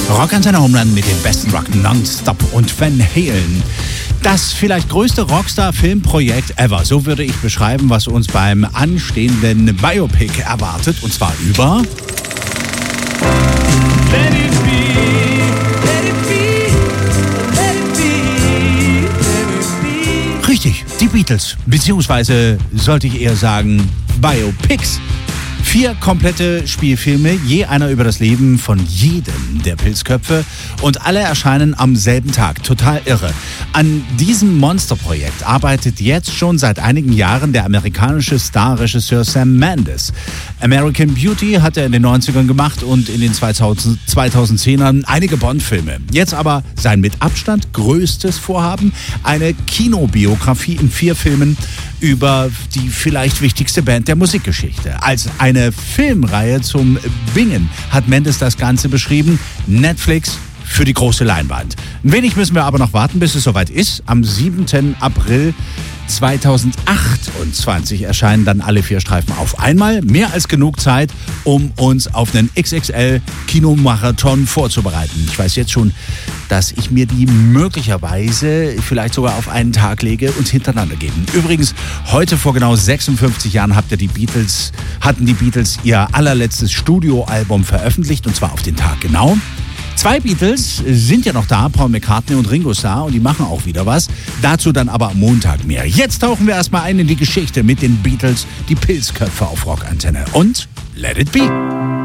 Rockantenne Homeland mit dem besten Rock nonstop und Van Halen. Das vielleicht größte Rockstar-Filmprojekt ever. So würde ich beschreiben, was uns beim anstehenden Biopic erwartet. Und zwar über... Let it be, let it be, let it be, let it be. Richtig, die Beatles. Beziehungsweise sollte ich eher sagen Biopics. 4 komplette Spielfilme, je einer über das Leben von jedem der Pilzköpfe und alle erscheinen am selben Tag. Total irre. An diesem Monsterprojekt arbeitet jetzt schon seit einigen Jahren der amerikanische Starregisseur Sam Mendes. American Beauty hat er in den 90ern gemacht und in den 2010ern einige Bond-Filme. Jetzt aber sein mit Abstand größtes Vorhaben, eine Kinobiografie in 4 Filmen über die vielleicht wichtigste Band der Musikgeschichte. Als eine Filmreihe zum Bingen hat Mendes das Ganze beschrieben. Netflix für die große Leinwand. Ein wenig müssen wir aber noch warten, bis es soweit ist. Am 7. April 2028 erscheinen dann alle 4 Streifen auf einmal. Mehr als genug Zeit, um uns auf einen XXL-Kinomarathon vorzubereiten. Ich weiß jetzt schon, dass ich mir die möglicherweise vielleicht sogar auf einen Tag lege und hintereinander geben. Übrigens, heute vor genau 56 Jahren hatten die Beatles ihr allerletztes Studioalbum veröffentlicht, und zwar auf den Tag genau. 2 Beatles sind ja noch da, Paul McCartney und Ringo Starr, und die machen auch wieder was. Dazu dann aber am Montag mehr. Jetzt tauchen wir erstmal ein in die Geschichte mit den Beatles, die Pilzköpfe auf Rockantenne. Und Let It Be.